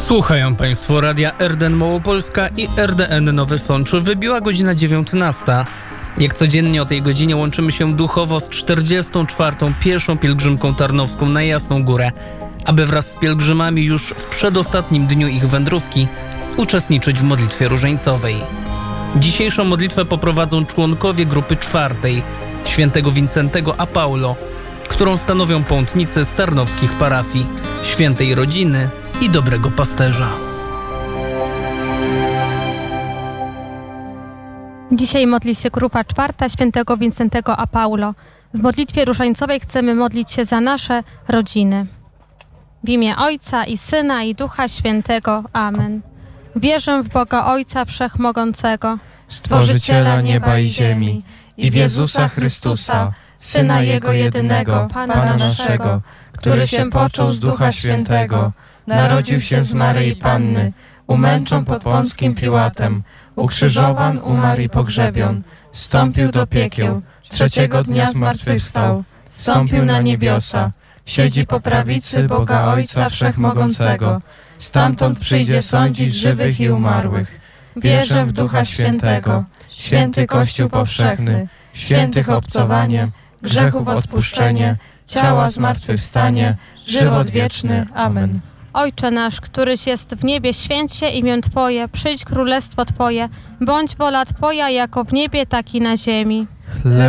Słuchają Państwo radia RDN Małopolska i RDN Nowy Sącz. Wybiła godzina 19. Jak codziennie o tej godzinie łączymy się duchowo z 44. pieszą pielgrzymką tarnowską na Jasną Górę, aby wraz z pielgrzymami już w przedostatnim dniu ich wędrówki uczestniczyć w modlitwie różańcowej. Dzisiejszą modlitwę poprowadzą członkowie grupy 4. świętego Wincentego a Paulo, którą stanowią pątnicy z tarnowskich parafii Świętej Rodziny i Dobrego Pasterza. Dzisiaj modli się grupa 4. świętego Wincentego a Paulo. W modlitwie różańcowej chcemy modlić się za nasze rodziny. W imię Ojca i Syna i Ducha Świętego. Amen. Wierzę w Boga Ojca Wszechmogącego, Stworzyciela nieba i ziemi, i w Jezusa Chrystusa, Syna Jego jedynego, Pana naszego, który się począł z Ducha Świętego, narodził się z Maryi Panny, umęczon pod Pąckim Piłatem, ukrzyżowan, umarł i pogrzebion, wstąpił do piekieł, trzeciego dnia zmartwychwstał, wstąpił na niebiosa, siedzi po prawicy Boga Ojca Wszechmogącego, stamtąd przyjdzie sądzić żywych i umarłych. Wierzę w Ducha Świętego, święty Kościół powszechny, świętych obcowanie, grzechów odpuszczenie, ciała zmartwychwstanie, żywot wieczny. Amen. Ojcze nasz, któryś jest w niebie, święć się imię Twoje, przyjdź królestwo Twoje, bądź wola Twoja jako w niebie, tak i na ziemi.